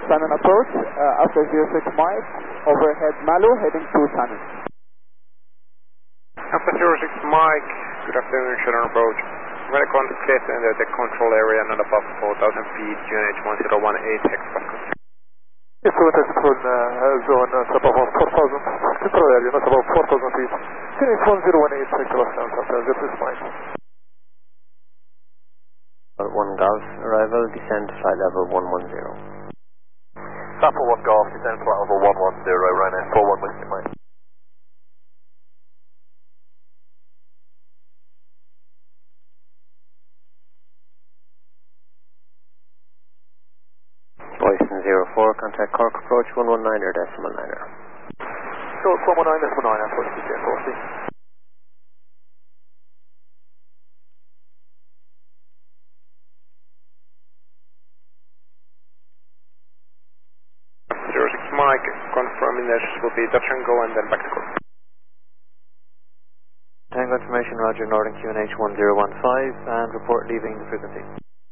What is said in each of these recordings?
Shannon approach, after 06 Mike, overhead Malu, heading to Shannon. After 06 Mike, good afternoon, Shannon approach. Very contact in the control area, not above 4,000 feet, UNH 1018 hectopascal. Yes, so that's for zone above 4,000, control area, not above 4,000 feet. UNH 1018 hectopascal, after 06 Mike. 1 Golf, arrival, descend flight level 110. Papa 1 Golf, descend flight level 110, Ryanair 41 Whiskey Mike. Boyson 04, contact Cork approach 119er decimal liner. So 119 decimal 9, approach to JFOC. Mike, confirming that will be touch and go and then back to Cork. Tango information, roger, Northern QNH 1015, and report leaving the frequency.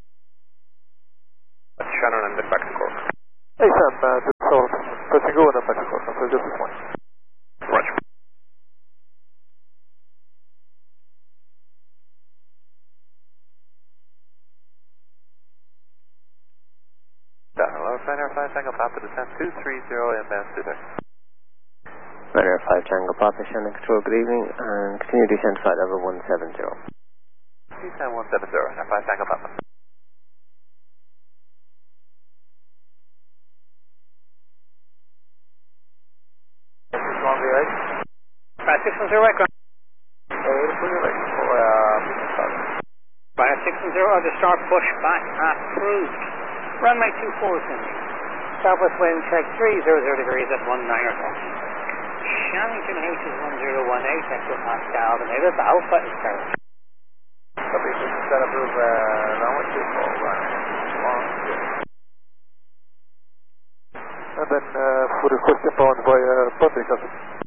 Shannon and then back to Cork. Hey Sam, so touch and go and then back to Cork, after 06 Mike. Roger. Hello, Ryanair 5 Tango Papa, descent 230, inbound to there. Ryanair 5 Tango Papa, Shannon control, good evening, and continue descent flight level 170. Descent 170, Ryanair 5 Tango Papa. This is on the right. 610 right ground. By 610, the start push back approved. Runway 24 in. Southwest wind check 300 degrees at 19 or so. Shannington H is 1018 hectopascal. The native Alpha is carried. Copy, this is set approve, runway 24, and then for the question bound by Patrick,